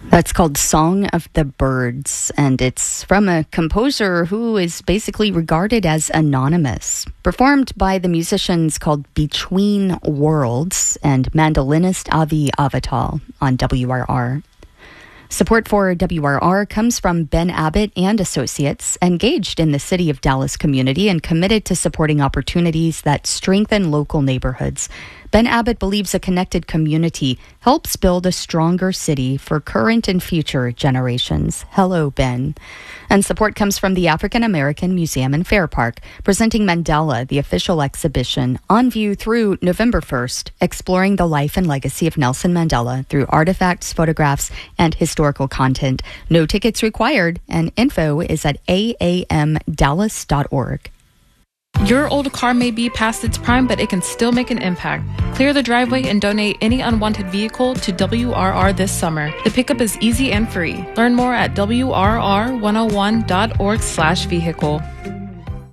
That's called Song of the Birds, and it's from a composer who is basically regarded as anonymous. Performed by the musicians called Between Worlds and mandolinist Avi Avital on WRR. Support for WRR comes from Ben Abbott and Associates, engaged in the City of Dallas community and committed to supporting opportunities that strengthen local neighborhoods. Ben Abbott believes a connected community helps build a stronger city for current and future generations. Hello, Ben. And support comes from the African American Museum in Fair Park, presenting Mandela, the official exhibition, on view through November 1st, exploring the life and legacy of Nelson Mandela through artifacts, photographs, and historical content. No tickets required, and info is at aamdallas.org. Your old car may be past its prime, but it can still make an impact. Clear the driveway and donate any unwanted vehicle to WRR this summer. The pickup is easy and free. Learn more at WRR101.org/vehicle.